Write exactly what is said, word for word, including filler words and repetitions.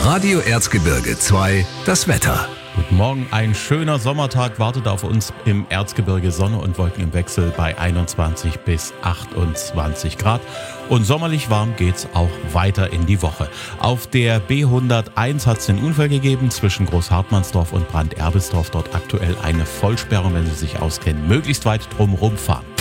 Radio Erzgebirge zwei, das Wetter. Guten Morgen, ein schöner Sommertag wartet auf uns im Erzgebirge. Sonne und Wolken im Wechsel bei einundzwanzig bis achtundzwanzig Grad. Und sommerlich warm geht's auch weiter in die Woche. Auf der B hunderteins hat es den Unfall gegeben zwischen Großhartmannsdorf und Branderbelsdorf. Dort aktuell eine Vollsperrung, wenn Sie sich auskennen. Möglichst weit drumherum fahren.